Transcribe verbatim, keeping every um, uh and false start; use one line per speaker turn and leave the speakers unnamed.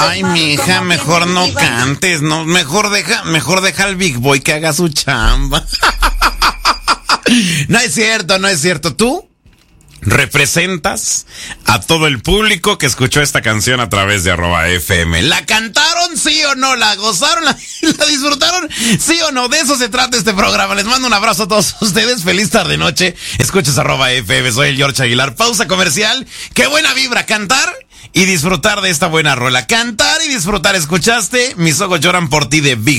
Ay, mija, mejor no cantes, no, mejor deja, mejor deja al Big Boy que haga su chamba. No es cierto, no es cierto. ¿Tú representas a todo el público que escuchó esta canción a través de arroba F M? ¿La cantaron, sí o no? ¿La gozaron? ¿La, la disfrutaron? ¿Sí o no? De eso se trata este programa. Les mando un abrazo a todos ustedes. Feliz tarde noche. Escuchas arroba F M. Soy el George Aguilar. Pausa comercial. ¡Qué buena vibra! Cantar y disfrutar de esta buena rola. Cantar y disfrutar. ¿Escuchaste? Mis ojos lloran por ti de Big